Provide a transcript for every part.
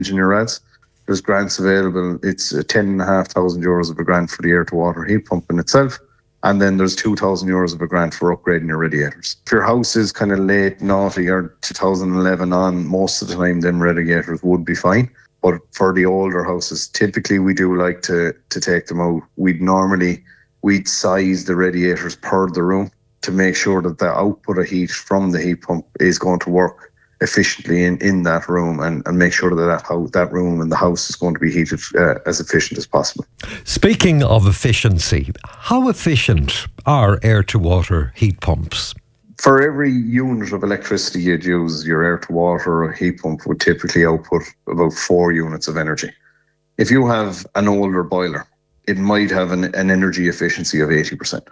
engineer ads. There's grants available. It's €10,500 of a grant for the air-to-water heat pump in itself. And then there's €2,000 of a grant for upgrading your radiators. If your house is kind of late, naughty, or 2011 on, most of the time, them radiators would be fine. But for the older houses, typically we do like to take them out. We'd size the radiators per the room to make sure that the output of heat from the heat pump is going to work efficiently in that room, and make sure that room and the house is going to be heated as efficient as possible. Speaking of efficiency, how efficient are air-to-water heat pumps? For every unit of electricity you'd use, your air-to-water or heat pump would typically output about 4 units of energy. If you have an older boiler, it might have an energy efficiency of 80%.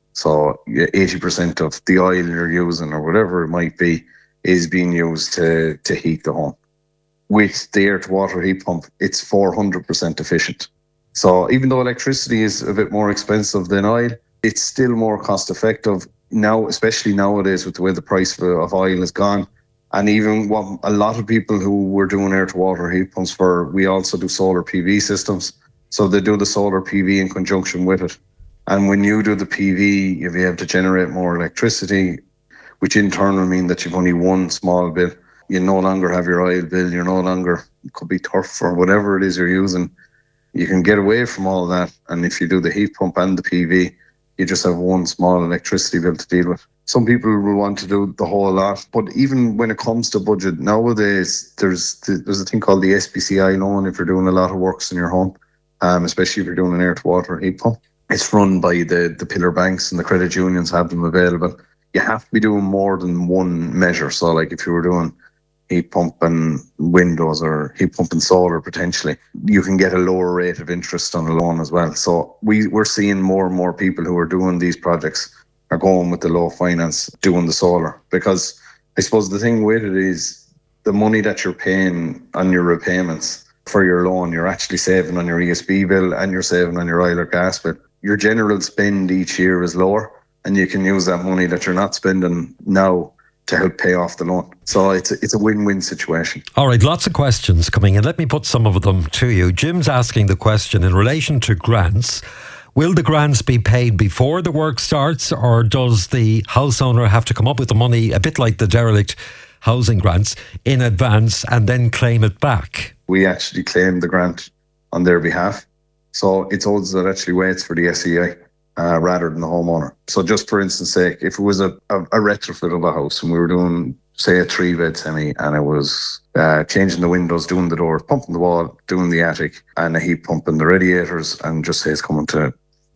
So 80% of the oil you're using, or whatever it might be, is being used to heat the home. With the air-to-water heat pump, it's 400% efficient. So even though electricity is a bit more expensive than oil, it's still more cost-effective now, especially nowadays with the way the price of oil has gone. And even what a lot of people who were doing air-to-water heat pumps for, we also do solar PV systems. So they do the solar PV in conjunction with it. And when you do the PV, you'll be able to generate more electricity, which in turn will mean that you've only one small bill. You no longer have your oil bill. You're no longer, it could be turf or whatever it is you're using. You can get away from all that. And if you do the heat pump and the PV, you just have one small electricity bill to deal with. Some people will want to do the whole lot. But even when it comes to budget, nowadays, there's a thing called the SBCI loan if you're doing a lot of works in your home, especially if you're doing an air-to-water heat pump. It's run by the pillar banks, and the credit unions have them available. You have to be doing more than one measure. So like if you were doing heat pump and windows, or heat pump and solar potentially, you can get a lower rate of interest on a loan as well. So we're seeing more and more people who are doing these projects are going with the low finance, doing the solar. Because I suppose the thing with it is the money that you're paying on your repayments for your loan, you're actually saving on your ESB bill and you're saving on your oil or gas bill. Your general spend each year is lower, and you can use that money that you're not spending now to help pay off the loan. So it's a win-win situation. All right, lots of questions coming in. Let me put some of them to you. Jim's asking the question in relation to grants. Will the grants be paid before the work starts, or does the house owner have to come up with the money, a bit like the derelict housing grants, in advance and then claim it back? We actually claim the grant on their behalf. So it's us that actually waits for the SEI. Rather than the homeowner. So just for instance sake, if it was a retrofit of a house and we were doing, say, a 3-bed semi, and it was changing the windows, doing the doors, pumping the wall, doing the attic, and a heat pump and the radiators, and just say it's coming to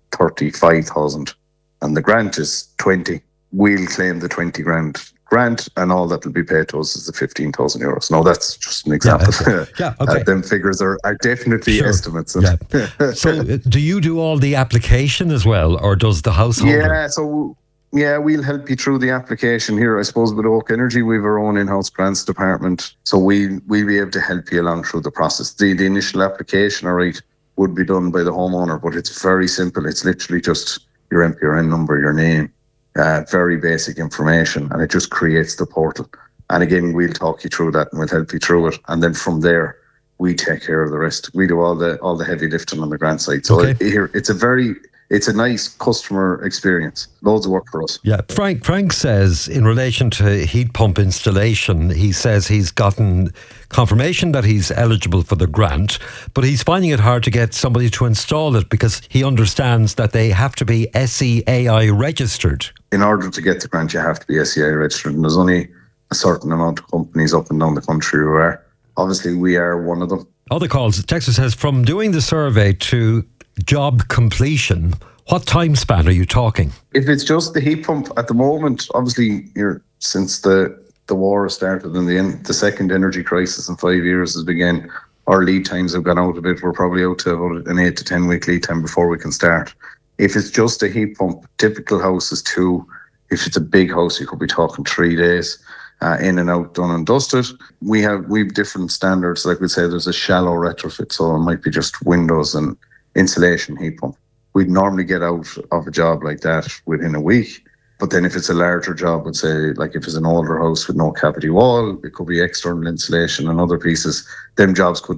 35,000 and the grant is 20, we'll claim the 20 grand grant, and all that will be paid to us is the €15,000. No, that's just an example. Okay. Them figures are definitely estimates. Yeah. So do you do all the application as well, or does the householder? We'll help you through the application here. I suppose with Oak Energy, we have our own in-house grants department, so we'll be able to help you along through the process. The initial application, all right, would be done by the homeowner, but it's very simple. It's literally just your MPRN number, your name, very basic information, and it just creates the portal. And again, we'll talk you through that and we'll help you through it. And then from there, we take care of the rest. We do all the heavy lifting on the grant side. So it's a nice customer experience. Loads of work for us. Yeah. Frank says, in relation to heat pump installation, he says he's gotten confirmation that he's eligible for the grant, but he's finding it hard to get somebody to install it because he understands that they have to be SEAI registered. In order to get the grant, you have to be SEAI registered, and there's only a certain amount of companies up and down the country who are. Obviously, we are one of them. Other calls. Texas says, from doing the survey to job completion, what time span are you talking? If it's just the heat pump at the moment, obviously, since the war started and the second energy crisis in 5 years has begun, our lead times have gone out a bit. We're probably out to about an 8 to 10 week lead time before we can start. If it's just a heat pump, typical house is 2. If it's a big house, you could be talking 3 days. In and out, done and dusted. We have different standards. Like we say, there's a shallow retrofit, so it might be just windows and insulation heat pump. We'd normally get out of a job like that within a week. But then if it's a larger job, would say, like if it's an older house with no cavity wall, it could be external insulation and other pieces. Them jobs